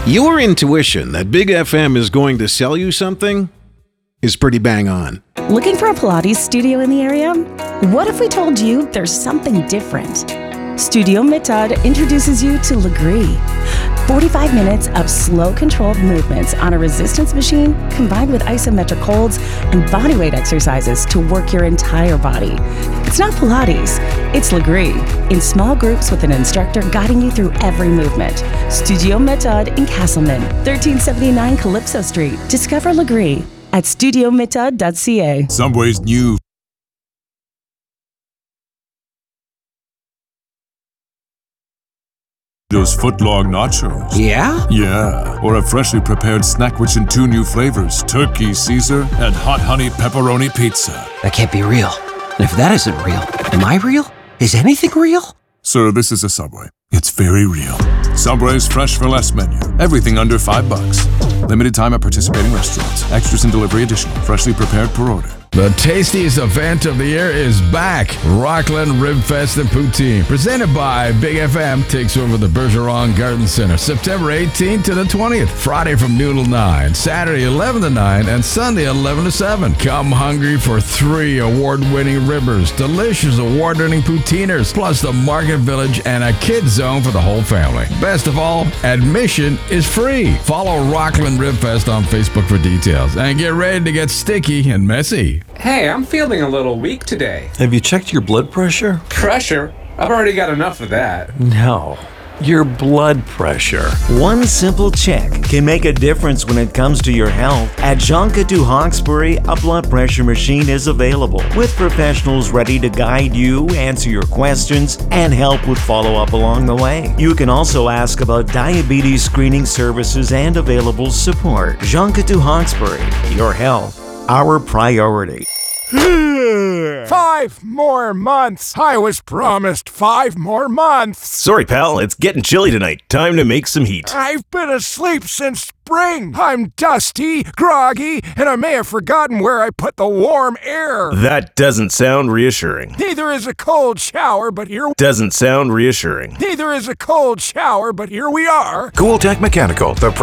Your intuition that Big FM is going to sell you something is pretty bang on. Looking for a Pilates studio in the area? What if we told you there's something different? Studio Mittad introduces you to Legree. 45 minutes of slow controlled movements on a resistance machine combined with isometric holds and bodyweight exercises to work your entire body. It's not Pilates, it's Legree, in small groups with an instructor guiding you through every movement. Studio Mittad in Castleman, 1379 Calypso Street. Discover Legree at studiomittad.ca. Subway's new those footlong nachos. Yeah? Yeah. Or a freshly prepared snack rich in 2 new flavors, turkey Caesar and hot honey pepperoni pizza. That can't be real. And if that isn't real, am I real? Is anything real? Sir, this is a Subway. It's very real. Subway's Fresh for Less menu. Everything under $5. Limited time at participating restaurants. Extras and delivery additional. Freshly prepared per order. The tastiest event of the year is back. Rockland Rib Fest and Poutine, presented by Big FM, takes over the Bergeron Garden Center September 18th to the 20th. Friday from noon till 9, Saturday 11 to 9, and Sunday 11 to 7. Come hungry for 3 award-winning ribbers, delicious award-winning poutiners, plus the Market Village and a kids zone for the whole family. Best of all, admission is free. Follow Rockland Rib Fest on Facebook for details, and get ready to get sticky and messy. Hey, I'm feeling a little weak today. Have you checked your blood pressure? Pressure? I've already got enough of that. No, your blood pressure. One simple check can make a difference when it comes to your health. At Jonquière Hawkesbury, a blood pressure machine is available with professionals ready to guide you, answer your questions, and help with follow-up along the way. You can also ask about diabetes screening services and available support. Jonquière Hawkesbury, your health, our priority. 5 more months. I was promised 5 more months. Sorry, pal. It's getting chilly tonight. Time to make some heat. I've been asleep since spring. I'm dusty, groggy, and I may have forgotten where I put the warm air. That doesn't sound reassuring. Neither is a cold shower, but here... Doesn't sound reassuring. Neither is a cold shower, but here we are. Cool Tech Mechanical, the